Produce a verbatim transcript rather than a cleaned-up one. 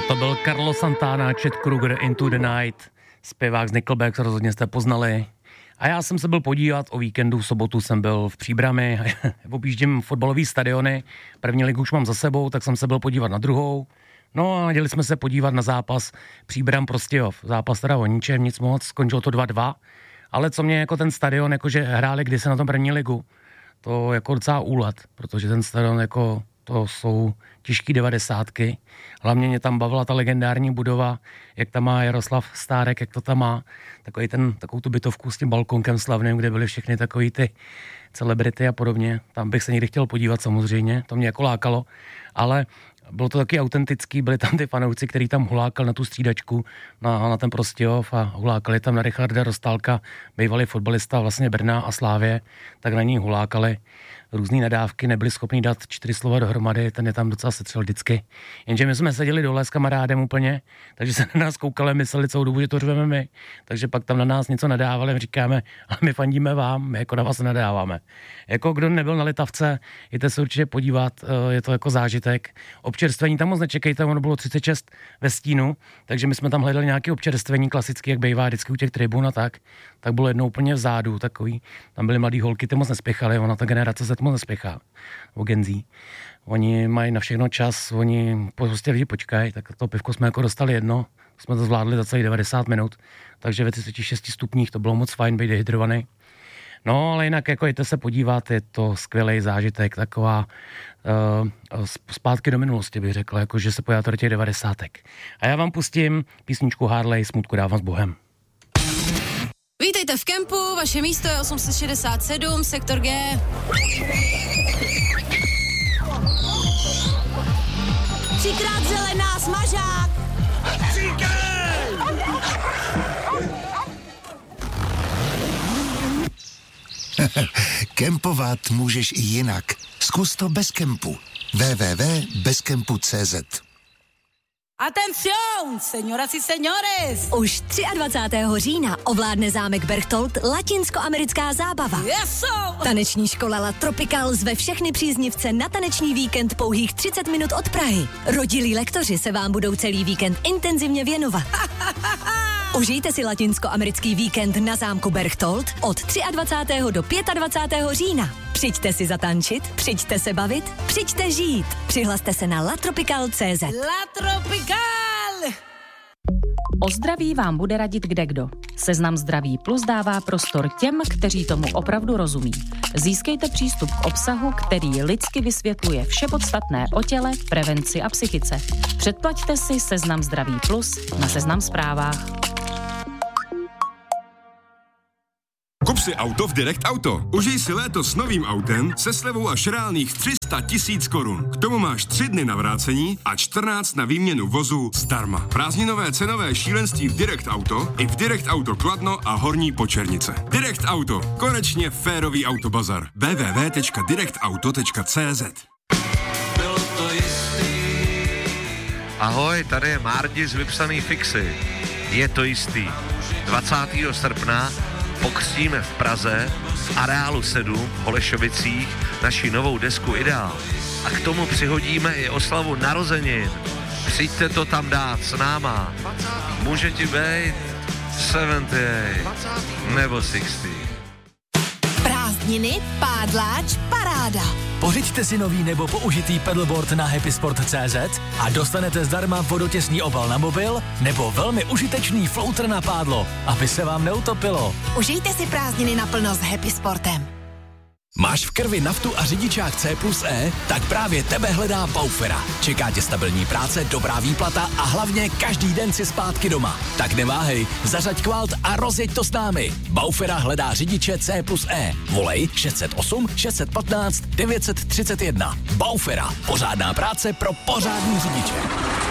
To byl Carlos Santana, Chad Kroeger, Into the Night, zpěvák z Nickelback, rozhodně jste poznali. A já jsem se byl podívat o víkendu, v sobotu jsem byl v Příbrami, objíždím fotbalové stadiony, první ligu už mám za sebou, tak jsem se byl podívat na druhou. No a jeli jsme se podívat na zápas Příbram Prostějov, zápas teda o ničem, nic moc, skončilo to dva dva, ale co mě jako ten stadion, jakože hráli kdysi na tom první ligu, to jako docela úlet, protože ten stadion jako, to jsou těžký devadesátky, hlavně mě tam bavila ta legendární budova, jak tam má Jaroslav Stárek, jak to tam má, takový ten, takovou tu bytovku s tím balkonkem slavným, kde byly všechny takový ty celebrity a podobně, tam bych se někdy chtěl podívat samozřejmě, to mě jako lákalo, ale bylo to taky autentický, byli tam ty fanoušci, který tam hulákal na tu střídačku, na, na ten Prostějov a hulákali tam na Richarda Rostálka, bývalý fotbalista vlastně Brna a Slávě, tak na ní hulákali různý nadávky, nebyli schopni dát čtyři slova dohromady, ten je tam docela setřel vždycky. Jenže my jsme seděli dole s kamarádem úplně, takže se na nás koukali, mysleli celou dobu, že to řveme my, takže pak tam na nás něco nadávali a říkáme, ale my fandíme vám, my jako na vás nadáváme. Jako kdo nebyl na Litavce, jděte se určitě podívat, je to jako zážitek. Občerstvení tam moc nečekejte, ono bylo třicet šest ve stínu, takže my jsme tam hledali nějaké občerstvení klasicky, jak bývá vždycky u těch tribun a tak, tak bylo jednou úplně vzadu takový, tam byly mladý holky, ty moc nespěchaly, ona ta generace se moc nespěchá, o Genzí. Oni mají na všechno čas, oni prostě lidi počkají, tak to pivko jsme jako dostali jedno, jsme to zvládli za celých devadesát minut, takže ve třiceti šesti stupních to bylo moc fajn být dehydrovaný. No, ale jinak jako jděte se podívat, je to skvělý zážitek, taková uh, zpátky do minulosti bych řekl, jako že se podíváte do těch devadesátek. A já vám pustím písničku Harley, Smutku dávám s Bohem. Vítejte v kempu, vaše místo je osm set šedesát sedm, sektor G. Třikrát zelená, smažák! Kempovat můžeš i jinak. Zkus to bez kempu. w w w tečka bez kempu tečka c z Atención, señoras y señores! Už dvacátého třetího října ovládne zámek Berchtold latinskoamerická zábava. Yes, so. Taneční škola La Tropical zve všechny příznivce na taneční víkend pouhých třicet minut od Prahy. Rodilí lektoři se vám budou celý víkend intenzivně věnovat. Užijte si latinskoamerický víkend na zámku Berchtold od dvacátého třetího do dvacátého pátého října. Přijďte si zatančit, přijďte se bavit, přijďte žít. Přihlaste se na latropical tečka c z. La Tropical! O zdraví vám bude radit kdekdo. Seznam Zdraví Plus dává prostor těm, kteří tomu opravdu rozumí. Získejte přístup k obsahu, který lidsky vysvětluje vše podstatné o těle, prevenci a psychice. Předplaťte si Seznam Zdraví Plus na Seznam Zprávách. Kup si auto v Direct Auto. Užij si léto s novým autem se slevou až reálných tři sta tisíc korun. K tomu máš tři dny na vrácení a čtrnáct na výměnu vozu zdarma. Prázdninové cenové šílenství v Direct Auto i v Direct Auto Kladno a Horní Počernice. Direct Auto. Konečně férový autobazar. w w w tečka direct auto tečka c z. Ahoj, tady je Márdi z Vypsaný fixy. Je to jistý. dvacátého srpna pokřtíme v Praze v Areálu sedm v Holešovicích naši novou desku Ideál. A k tomu přihodíme i oslavu narozenin. Přijďte to tam dát s náma. Může ti být sedmdesát osm nebo šedesát. Prázdniny, pádláč, paráda. Pořiďte si nový nebo použitý pedalboard na happysport tečka c z a dostanete zdarma vodotěsný obal na mobil nebo velmi užitečný floater na pádlo, aby se vám neutopilo. Užijte si prázdniny naplno s Happy Sportem. Máš v krvi naftu a řidičák C plus E? Tak právě tebe hledá Baufera. Čeká tě stabilní práce, dobrá výplata a hlavně každý den si zpátky doma. Tak neváhej, zařaď kvalt a rozjeď to s námi. Baufera hledá řidiče C plus E. Volej šest set osm šest set patnáct devět set třicet jedna. Baufera. Pořádná práce pro pořádný řidiče.